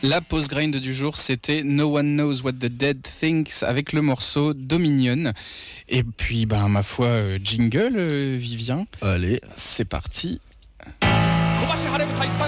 La pause grind du jour, c'était No One Knows What the Dead Thinks avec le morceau Dominion. Et puis, ma foi, jingle, Vivien. Allez. C'est parti.